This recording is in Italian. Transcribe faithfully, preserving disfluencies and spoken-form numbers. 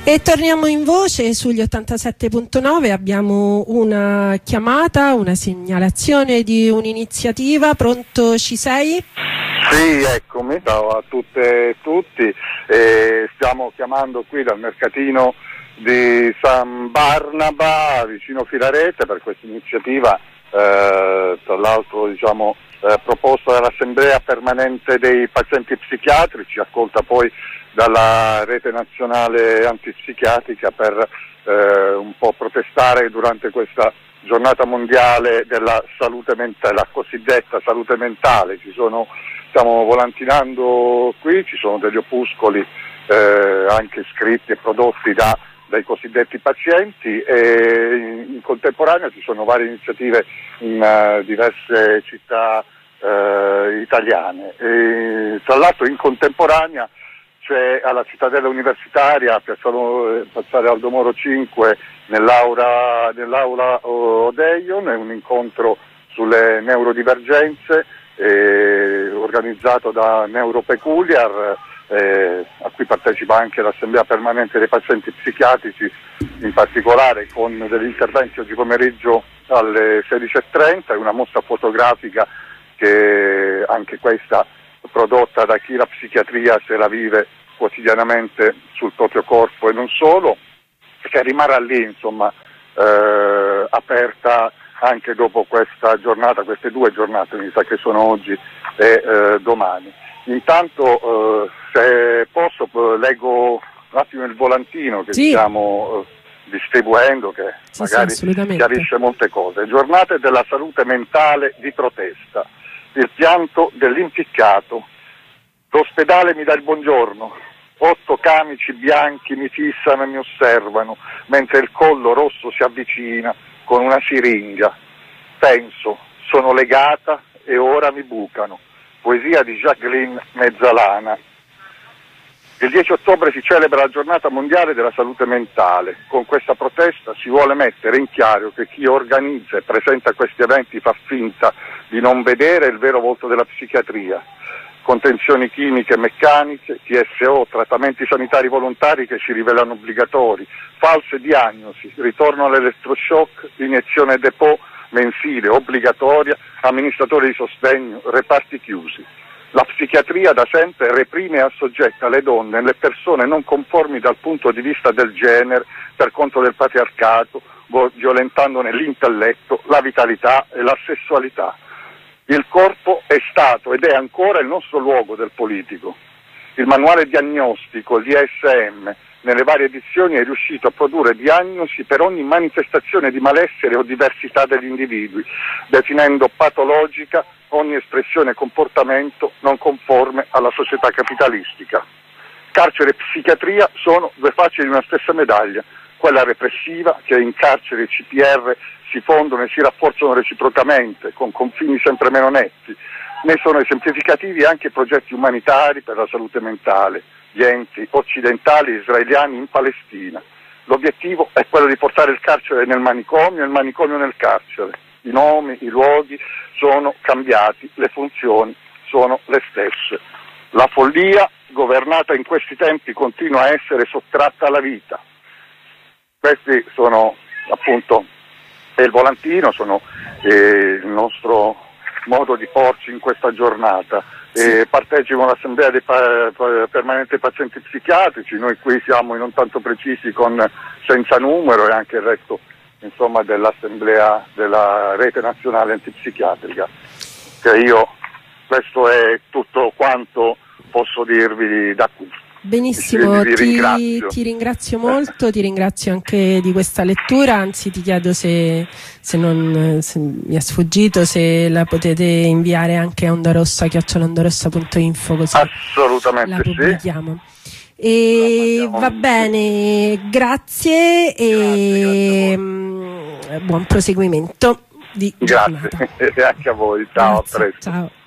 E torniamo in voce sugli ottantasette punto nove, abbiamo una chiamata, una segnalazione di un'iniziativa. Pronto, ci sei? Sì, eccomi, ciao a tutte e tutti. Eh, stiamo chiamando qui dal mercatino di San Barnaba, vicino Filarete, per questa iniziativa, eh, tra l'altro diciamo, eh, proposta dall'Assemblea Permanente dei Pazienti Psichiatrici, accolta poi dalla Rete Nazionale Antipsichiatrica, per eh, un po' protestare durante questa giornata mondiale della salute mentale, la cosiddetta salute mentale. Ci sono, stiamo volantinando qui, ci sono degli opuscoli eh, anche scritti e prodotti da, dai cosiddetti pazienti, e in, in contemporanea ci sono varie iniziative in uh, diverse città uh, italiane. E, tra l'altro in contemporanea c'è alla Cittadella Universitaria, a Piazzale Aldo Moro cinque, nell'aula, nell'aula Odeion, è un incontro sulle neurodivergenze eh, organizzato da Neuropeculiar, eh, a cui partecipa anche l'Assemblea Permanente dei Pazienti Psichiatrici, in particolare con degli interventi oggi pomeriggio alle sedici e trenta, è una mostra fotografica che anche questa prodotta da chi la psichiatria se la vive quotidianamente sul proprio corpo e non solo, che rimarrà lì insomma eh, aperta anche dopo questa giornata, queste due giornate mi sa che sono oggi e eh, domani. Intanto eh, se posso leggo un attimo il volantino che sì. stiamo eh, distribuendo, che sì, magari sì, chiarisce molte cose. Giornate della salute mentale di protesta. Il pianto dell'impiccato. L'ospedale mi dà il buongiorno. Otto camici bianchi mi fissano e mi osservano, mentre il collo rosso si avvicina con una siringa. Penso, sono legata e ora mi bucano. Poesia di Jacqueline Mezzalana. Il dieci ottobre si celebra la giornata mondiale della salute mentale. Con questa protesta si vuole mettere in chiaro che chi organizza e presenta questi eventi fa finta di non vedere il vero volto della psichiatria. Contenzioni chimiche e meccaniche, T S O, trattamenti sanitari volontari che si rivelano obbligatori, false diagnosi, ritorno all'elettroshock, iniezione depot mensile, obbligatoria, amministratori di sostegno, reparti chiusi. La psichiatria da sempre reprime e assoggetta le donne e le persone non conformi dal punto di vista del genere per conto del patriarcato, violentandone l'intelletto, la vitalità e la sessualità. Il corpo è stato ed è ancora il nostro luogo del politico. Il manuale diagnostico, l'I S M, nelle varie edizioni è riuscito a produrre diagnosi per ogni manifestazione di malessere o diversità degli individui, definendo patologica ogni espressione e comportamento non conforme alla società capitalistica. Carcere e psichiatria sono due facce di una stessa medaglia, quella repressiva, che in carcere e C P R si fondono e si rafforzano reciprocamente, con confini sempre meno netti. Ne sono esemplificativi anche progetti umanitari per la salute mentale, gli enti occidentali e israeliani in Palestina. L'obiettivo è quello di portare il carcere nel manicomio e il manicomio nel carcere. I nomi, i luoghi sono cambiati, le funzioni sono le stesse. La follia governata in questi tempi continua a essere sottratta alla vita. Questi sono appunto il volantino, sono eh, il nostro modo di porci in questa giornata. Sì. E partecipo all'Assemblea dei pa- pa- Permanenti Pazienti Psichiatrici, noi qui siamo non tanto precisi con senza numero, e anche il resto insomma dell'Assemblea della Rete Nazionale Antipsichiatrica. Che io, questo è tutto quanto posso dirvi da qui. Benissimo, ti, ti, ringrazio. ti ringrazio molto, ti ringrazio anche di questa lettura, anzi ti chiedo se, se non se mi è sfuggito, se la potete inviare anche a ondarossa chiocciola ondarossa punto info, così assolutamente la pubblichiamo. Sì. E va bene, grazie e grazie, grazie buon proseguimento di giornata. Grazie, e anche a voi, ciao, Grazie, a presto. Ciao.